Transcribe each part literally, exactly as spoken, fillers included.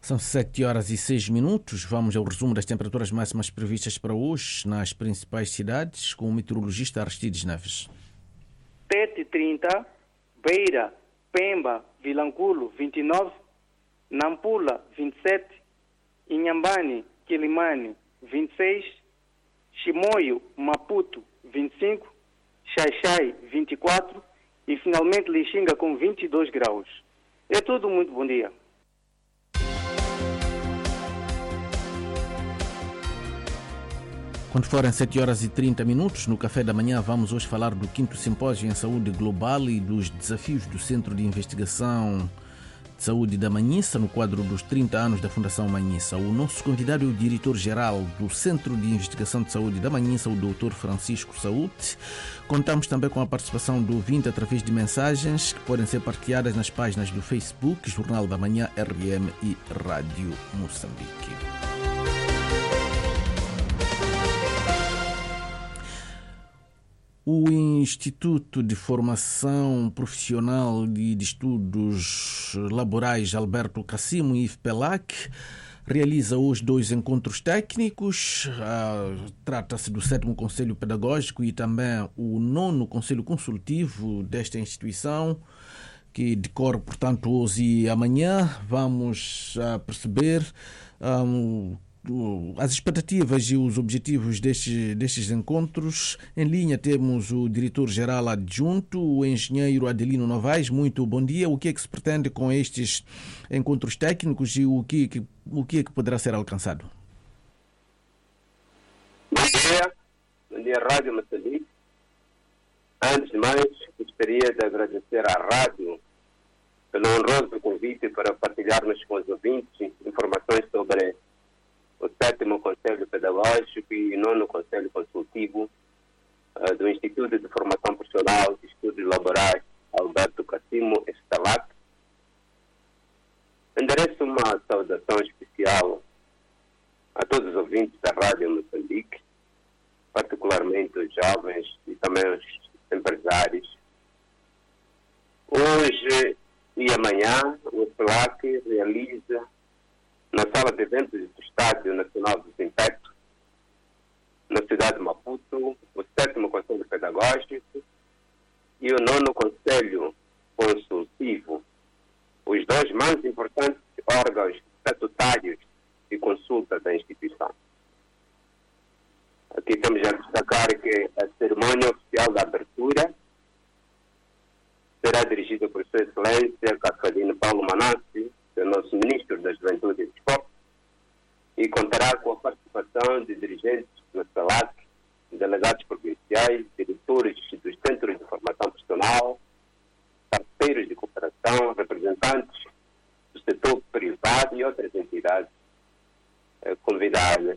São sete horas e seis minutos. Vamos ao resumo das temperaturas máximas previstas para hoje nas principais cidades com o meteorologista Aristides Neves. Tete e trinta, Beira, Pemba, Vilanculo vinte e nove, Nampula vinte e sete, Inhambane, Quilimane vinte e seis, Chimoio, Maputo vinte e cinco, Xaixai vinte e quatro e finalmente Lixinga com vinte e dois graus. É tudo, muito bom dia. Quando forem sete horas e trinta minutos, no café da manhã, vamos hoje falar do quinto Simpósio em Saúde Global e dos desafios do Centro de Investigação de Saúde da Manhissa, no quadro dos trinta anos da Fundação Manhissa. O nosso convidado é o diretor-geral do Centro de Investigação de Saúde da Manhissa, o doutor Francisco Saúde. Contamos também com a participação do ouvinte através de mensagens que podem ser partilhadas nas páginas do Facebook, Jornal da Manhã, R M e Rádio Moçambique. O Instituto de Formação Profissional e de Estudos Laborais Alberto Cassimo, I F P E L A C, realiza hoje dois encontros técnicos. Ah, trata-se do sétimo Conselho Pedagógico e também o nono Conselho Consultivo desta instituição, que decorre, portanto, hoje e amanhã. Vamos ah, perceber um, as expectativas e os objetivos destes, destes encontros. Em linha temos o diretor-geral adjunto, o engenheiro Adelino Novaes. Muito bom dia. O que é que se pretende com estes encontros técnicos e o que, que, o que é que poderá ser alcançado? Bom dia. Bom dia, Rádio Moçambique. Antes de mais, gostaria de agradecer à Rádio pelo honroso convite para partilharmos com os ouvintes informações sobre o sétimo Conselho Pedagógico e o nono Conselho Consultivo uh, do Instituto de Formação Profissional e Estudos Laborais Alberto Cassimo, I F P E L A C. Endereço uma saudação especial a todos os ouvintes da Rádio Moçambique, particularmente os jovens e também os empresários. Hoje e amanhã, o I F P E L A C realiza na sala de eventos do Estádio Nacional do Sinteto, na cidade de Maputo, o sétimo Conselho Pedagógico e o nono Conselho Consultivo, os dois mais importantes órgãos estatutários de consulta da instituição. Aqui temos a destacar que a cerimônia oficial da abertura será dirigida por Sua Excelência Cafadino Paulo Manassi, que é o nosso Ministro da Juventude e Desporto, e contará com a participação de dirigentes do I F P E L A C, delegados provinciais, diretores dos Centros de Formação Profissional, parceiros de cooperação, representantes do setor privado e outras entidades eh, convidadas.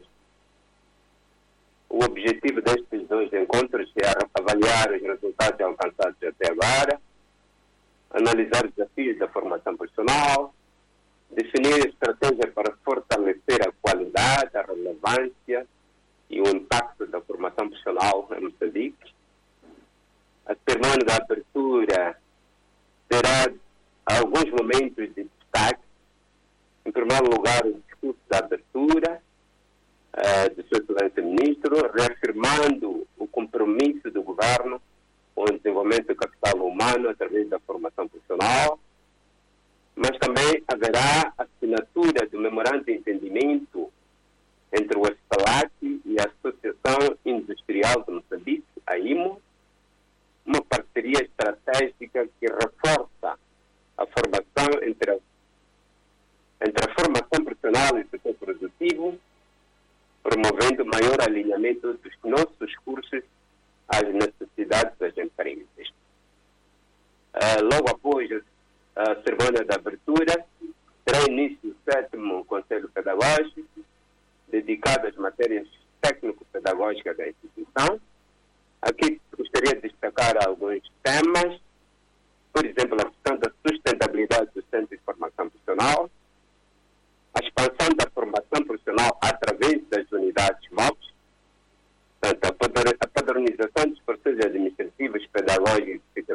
O objetivo destes dois encontros é avaliar os resultados alcançados até agora, analisar os desafios da formação profissional, definir estratégia para fortalecer a qualidade, a relevância e o impacto da formação profissional em Moçambique. A cerimônia da abertura terá alguns momentos de destaque. Em primeiro lugar, o discurso da abertura uh, do Sua Excelência Ministro, reafirmando o compromisso do Governo com o desenvolvimento do capital humano através da formação profissional. Mas também haverá a assinatura do Memorando de Entendimento entre o I F P E L A C e a Associação Industrial de Moçambique, a I M O, uma parceria estratégica que reforça a formação entre a, entre a formação profissional e o setor produtivo, promovendo maior alinhamento dos nossos cursos às necessidades das empresas. Uh, logo após a cerimônia da abertura, terá início o sétimo Conselho Pedagógico, dedicado às matérias técnico-pedagógicas da instituição. Aqui gostaria de destacar alguns temas, por exemplo, a questão da sustentabilidade do Centro de Formação Profissional, a expansão da formação profissional através das unidades móveis, portanto, a padronização dos processos administrativos, pedagógicos e